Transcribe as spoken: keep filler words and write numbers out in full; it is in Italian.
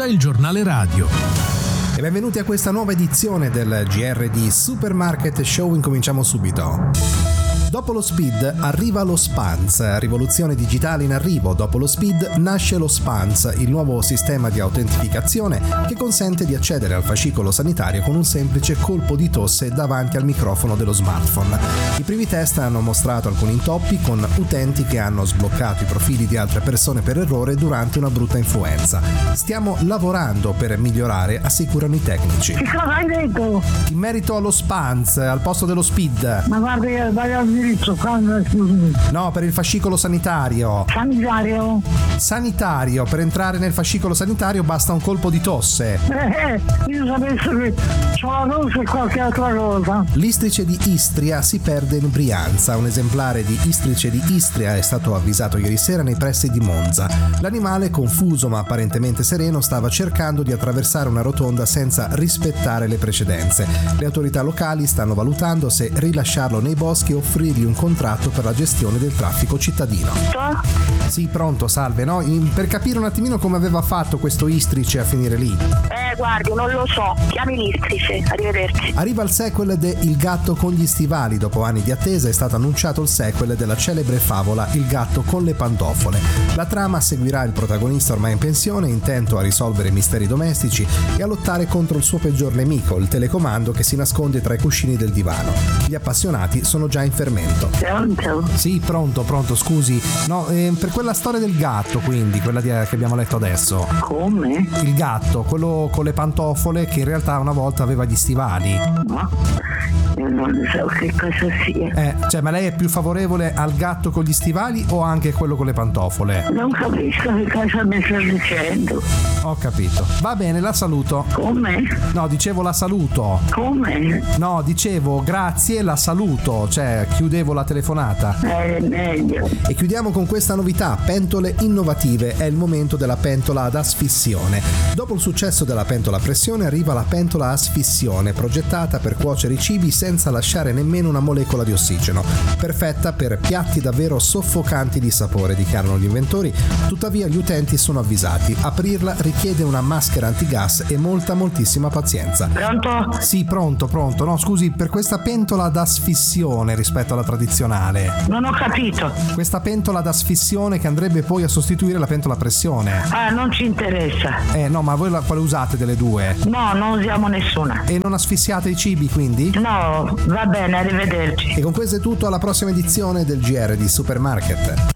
onda il giornale radio. E benvenuti a questa nuova edizione del G R di Supermarket Show. Incominciamo subito. Dopo lo Speed arriva lo Spans, rivoluzione digitale in arrivo. Dopo lo Speed nasce lo Spans, il nuovo sistema di autentificazione che consente di accedere al fascicolo sanitario con un semplice colpo di tosse davanti al microfono dello smartphone. I primi test hanno mostrato alcuni intoppi con utenti che hanno sbloccato i profili di altre persone per errore durante una brutta influenza. Stiamo lavorando per migliorare, assicurano i tecnici. Che cosa hai detto? In merito allo Spans, al posto dello Speed. Ma guarda, io sbaglio il diritto, quando scusami. No, per il fascicolo sanitario. Sanitario? Sanitario, per entrare nel fascicolo sanitario basta un colpo di tosse. Eh, eh, io sapesso che c'ho la tosse e qualche altra cosa. L'istrice di Istria si perde in Brianza. Un esemplare di istrice di Istria è stato avvisato ieri sera nei pressi di Monza. L'animale, confuso ma apparentemente sereno, stava cercando di attraversare una rotonda senza rispettare le precedenze. Le autorità locali stanno valutando se rilasciarlo nei boschi o offrirgli un contratto per la gestione del traffico cittadino. Sì, pronto, salve, no? In, per capire un attimino come aveva fatto questo istrice a finire lì. Eh, guardi, non lo so. Chiami l'istrice. Arrivederci. Arriva il sequel de Il gatto con gli stivali. Dopo anni di attesa è stato annunciato il sequel della celebre favola Il gatto con le pantofole. La trama seguirà il protagonista ormai in pensione, intento a risolvere misteri domestici e a lottare contro il suo peggior nemico, il telecomando che si nasconde tra i cuscini del divano. Gli appassionati sono già in fermento. Pronto? Sì, pronto, pronto, scusi. No, eh, per quella storia del gatto, quindi, quella di, che abbiamo letto adesso. Come? Il gatto, quello con le pantofole che in realtà una volta aveva gli stivali. No, io non so che cosa sia. Eh, cioè, ma lei è più favorevole al gatto con gli stivali o anche quello con le pantofole? Non capisco che cosa mi sta dicendo. Ho capito. Va bene, la saluto. Come? No, dicevo la saluto. Come? No, dicevo grazie, la saluto. Cioè, chiudevo la telefonata. È meglio. E chiudiamo con questa novità, pentole innovative. È il momento della pentola ad asfissione. Dopo il successo della pentola a pressione arriva la pentola a asfissione, progettata per cuocere i cibi senza lasciare nemmeno una molecola di ossigeno. Perfetta per piatti davvero soffocanti di sapore, dichiarano gli inventori. Tuttavia gli utenti sono avvisati. Aprirla richiede una maschera antigas e molta moltissima pazienza. Pronto? Sì, pronto, pronto. No, scusi, per questa pentola ad asfissione rispetto alla tradizionale. Non ho capito. Questa pentola ad asfissione che andrebbe poi a sostituire la pentola a pressione. Ah, non ci interessa. Eh no, ma voi la, quale usate delle due? No, non usiamo nessuna. E non asfissiate i cibi, quindi? No, va bene, arrivederci. E con questo è tutto, alla prossima edizione del G R di Supermarket.